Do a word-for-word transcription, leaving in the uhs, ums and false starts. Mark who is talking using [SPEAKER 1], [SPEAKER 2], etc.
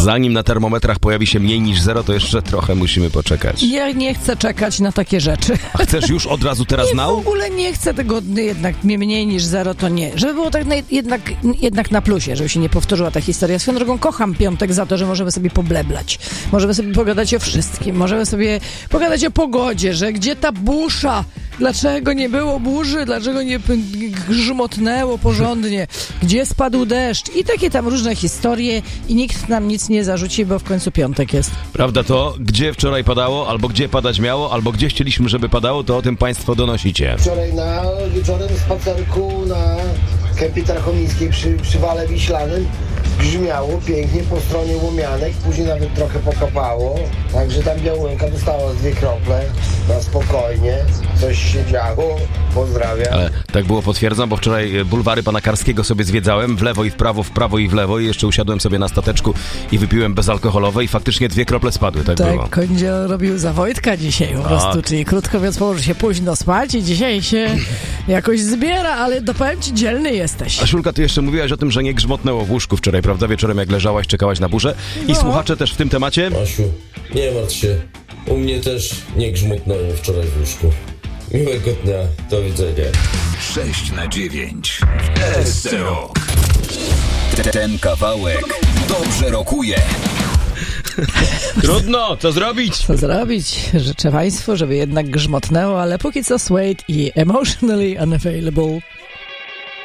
[SPEAKER 1] Zanim na termometrach pojawi się mniej niż zero, to jeszcze trochę musimy poczekać.
[SPEAKER 2] Ja nie chcę czekać na takie rzeczy.
[SPEAKER 1] A chcesz już od razu teraz
[SPEAKER 2] nie,
[SPEAKER 1] now?
[SPEAKER 2] W ogóle nie chcę tego jednak mniej niż zero, to nie. Żeby było tak na, jednak, jednak na plusie, żeby się nie powtórzyła ta historia. Swoją drogą kocham piątek za to, że możemy sobie pobleblać. Możemy sobie pogadać o wszystkim. Możemy sobie pogadać o pogodzie, że gdzie ta busza? Dlaczego nie było burzy? Dlaczego nie grzmotnęło porządnie? Gdzie spadł deszcz? I takie tam różne historie i nikt nam nic nie zarzuci, bo w końcu piątek jest.
[SPEAKER 1] Prawda to, gdzie wczoraj padało, albo gdzie padać miało, albo gdzie chcieliśmy, żeby padało, to o tym państwo donosicie.
[SPEAKER 3] Wczoraj na wieczorem spacerku na kępie Tarchomińskiej przy, przy Wale Wiślanym grzmiało pięknie po stronie Łomianek, później nawet trochę pokopało, także tam Białęka dostała dwie krople, na spokojnie, coś się działo, pozdrawiam.
[SPEAKER 1] Ale tak było, potwierdzam, bo wczoraj bulwary pana Karskiego sobie zwiedzałem, w lewo i w prawo, w prawo i w lewo i jeszcze usiadłem sobie na stateczku i wypiłem bezalkoholowe i faktycznie dwie krople spadły, tak, tak było.
[SPEAKER 2] Tak, Kondzio robił za Wojtka dzisiaj po prostu, A. czyli krótko mówiąc położy się późno spać i dzisiaj się jakoś zbiera, ale dopowiem ci, dzielny jesteś.
[SPEAKER 1] A Szulka, ty jeszcze mówiłaś o tym, że nie grzmotnęło w łóżku wczoraj, prawda? Wieczorem jak leżałaś, czekałaś na burzę. I no. słuchacze też w tym temacie?
[SPEAKER 4] Asiu, nie martw się. U mnie też nie grzmotnęło wczoraj w łóżku. Miłego dnia. Do widzenia.
[SPEAKER 5] sześć na dziewięć S C Rock. Ten kawałek dobrze rokuje.
[SPEAKER 1] Trudno, co zrobić?
[SPEAKER 2] Co zrobić? Życzę państwu, żeby jednak grzmotnęło, ale póki co Suede i Emotionally Unavailable.